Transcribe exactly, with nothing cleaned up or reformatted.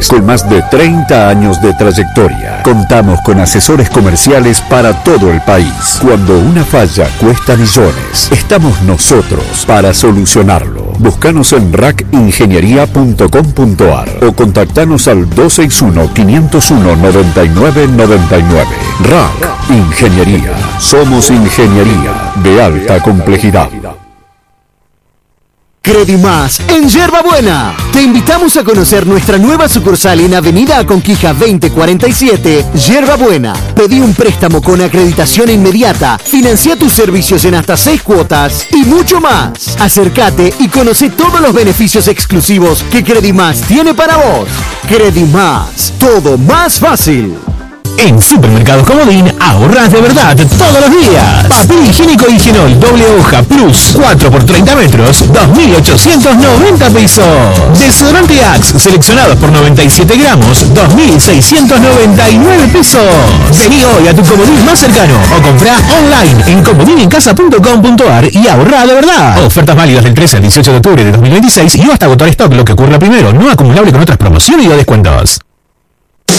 Con más de treinta años de trayectoria, contamos con asesores comerciales para todo el país. Cuando una falla cuesta millones, estamos nosotros para solucionarlo. Búscanos en rack ingeniería punto com punto a r o contactanos al dos seis uno, cinco cero uno, nueve nueve nueve nueve. Rack Ingeniería. Somos ingeniería de alta complejidad. Credimás, en Yerba Buena. Te invitamos a conocer nuestra nueva sucursal en Avenida Aconquija veinte cuarenta y siete, Yerba Buena. Pedí un préstamo con acreditación inmediata, financia tus servicios en hasta seis cuotas y mucho más. Acércate y conoce todos los beneficios exclusivos que Credimás tiene para vos. Credimás, todo más fácil. En Supermercados Comodín ahorras de verdad todos los días. Papel higiénico Higienol doble hoja plus cuatro por treinta metros, dos mil ochocientos noventa pesos. Desodorante Axe seleccionados por noventa y siete gramos, dos mil seiscientos noventa y nueve pesos. Vení hoy a tu Comodín más cercano o comprá online en comodinencasa punto com punto a r y ahorra de verdad. Ofertas válidas del trece al dieciocho de octubre de dos mil veintiséis y no hasta agotar stock, lo que ocurra primero, no acumulable con otras promociones y o descuentos.